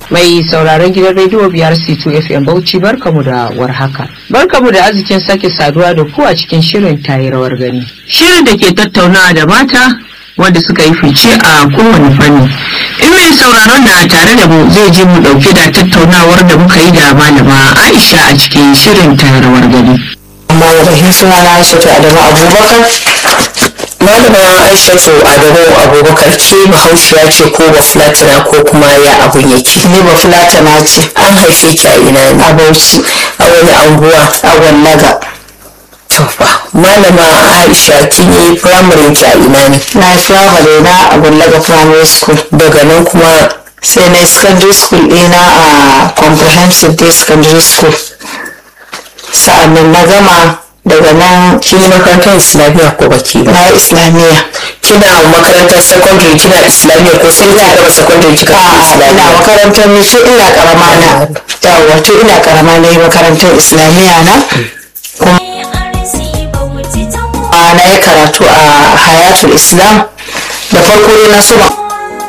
Mai sauraron gidan rediyo biyar C2 FM Bauchi barkamu da warhaka. Barkamu da arzikin sake saduwa da ku a cikin shirin tayi rawar gani. Shirin da ke tattaunawa da mata wanda suka yi fice a kowane fanni. In mai sauraron da tare da mu zai ji mu dauke da tattaunawar da muka yi da malama Aisha a cikin shirin tayi rawar gani. Amma da suna na Aisha Adamu Abubakar. Malama Aishatu Adamu Abubakar ke Bahaushiya ce ko Bafulatana ko kuma ya abun yake? Ni Bafulatana ce. An haife ki a ina ne? A Bauchi. A wani anguwa? A Gwallaga. To fa. Malama Aisha kin yi primary ki a ina ne? Na yi primary na a Gwallaga Primary School. Daga nan kuma sai na secondary school ɗina a Comprehensive Day Secondary School. Sa'annan na gama daga nan kin yi makarantar islamiyya ko baki ba? Na islamiyya. Kina makarantar secondary kina islamiyya ko sai kika gama secondary kika fara islamiyya? Ina makarantar ni tun ina karama na. Yawwa tun ina karama na yi makarantar islamiyya na. Kuma na yi karatu a Hayatul Islam. Da farko na so